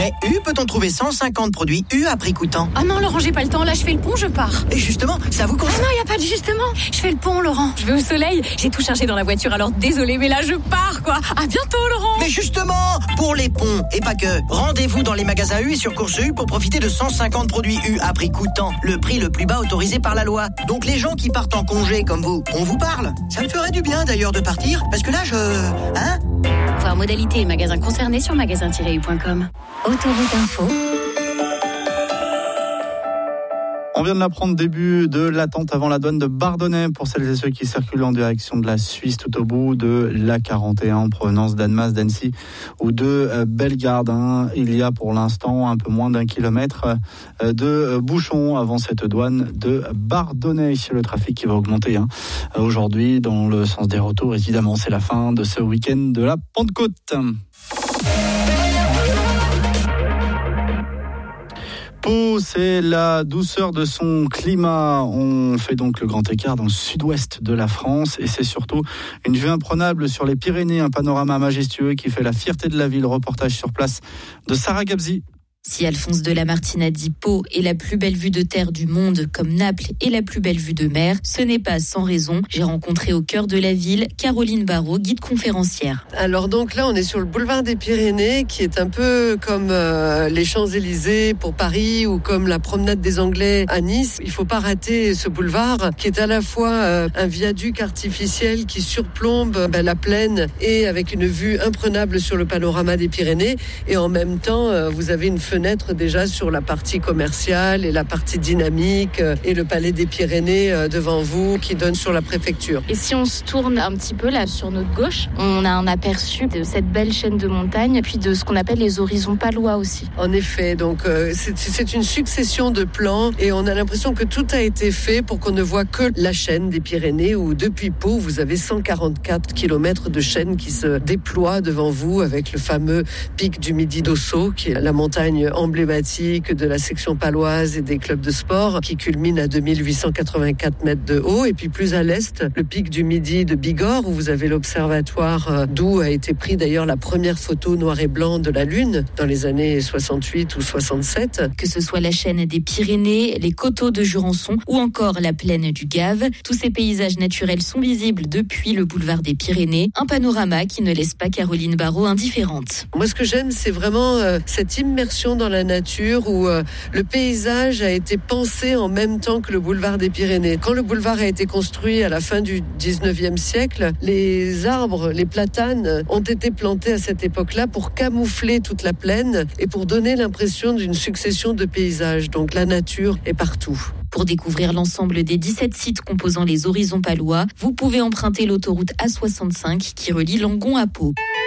Mais U peut-on trouver 150 produits U à prix coûtant? Ah non, Laurent, j'ai pas le temps. Là, je fais le pont, je pars. Et justement, ça vous concerne? Ah non, y a pas de justement. Je fais le pont, Laurent. Je vais au soleil. J'ai tout chargé dans la voiture, alors désolé, mais là, je pars, quoi. À bientôt, Laurent. Mais justement, pour les ponts, et pas que, rendez-vous dans les magasins U et sur Course U pour profiter de 150 produits U à prix coûtant. Le prix le plus bas autorisé par la loi. Donc les gens qui partent en congé comme vous, on vous parle. Ça me ferait du bien d'ailleurs de partir, parce que là, Hein? Voir modalité et magasins concernés sur magasin-u.com. Autoroute Info. On vient de l'apprendre, début de l'attente avant la douane de Bardonnay pour celles et ceux qui circulent en direction de la Suisse tout au bout de l'A41 en provenance d'Annemasse, d'Annecy ou de Bellegarde. Il y a pour l'instant un peu moins d'1 kilomètre de bouchons avant cette douane de Bardonnay. Le trafic qui va augmenter aujourd'hui dans le sens des retours. Évidemment, c'est la fin de ce week-end de la Pentecôte. Pau, c'est la douceur de son climat. On fait donc le grand écart dans le sud-ouest de la France et c'est surtout une vue imprenable sur les Pyrénées, un panorama majestueux qui fait la fierté de la ville. Reportage sur place de Sarah Gabzi. Si Alphonse de Lamartine a dit Pau est la plus belle vue de terre du monde, comme Naples est la plus belle vue de mer, ce n'est pas sans raison. J'ai rencontré au cœur de la ville Caroline Barraud, guide conférencière. Alors donc là, on est sur le boulevard des Pyrénées, qui est un peu comme les Champs-Élysées pour Paris ou comme la promenade des Anglais à Nice. Il ne faut pas rater ce boulevard, qui est à la fois un viaduc artificiel qui surplombe la plaine et avec une vue imprenable sur le panorama des Pyrénées. Et en même temps, vous avez une fenêtre déjà sur la partie commerciale et la partie dynamique et le palais des Pyrénées devant vous qui donne sur la préfecture. Et si on se tourne un petit peu là sur notre gauche, on a un aperçu de cette belle chaîne de montagnes puis de ce qu'on appelle les horizons palois aussi. En effet, donc c'est une succession de plans et on a l'impression que tout a été fait pour qu'on ne voit que la chaîne des Pyrénées où depuis Pau, vous avez 144 km de chaîne qui se déploie devant vous avec le fameux pic du Midi d'Ossau qui est la montagne emblématique de la section paloise et des clubs de sport qui culmine à 2884 mètres de haut. Et puis plus à l'est, le pic du Midi de Bigorre où vous avez l'observatoire d'où a été pris d'ailleurs la première photo noir et blanc de la Lune dans les années 68 ou 67. Que ce soit la chaîne des Pyrénées, les coteaux de Jurançon ou encore la plaine du Gave, tous ces paysages naturels sont visibles depuis le boulevard des Pyrénées. Un panorama qui ne laisse pas Caroline Barraud indifférente. Moi, ce que j'aime, c'est vraiment cette immersion dans la nature où le paysage a été pensé en même temps que le boulevard des Pyrénées. Quand le boulevard a été construit à la fin du 19e siècle, les arbres, les platanes ont été plantés à cette époque-là pour camoufler toute la plaine et pour donner l'impression d'une succession de paysages. Donc la nature est partout. Pour découvrir l'ensemble des 17 sites composant les horizons palois, vous pouvez emprunter l'autoroute A65 qui relie Langon à Pau.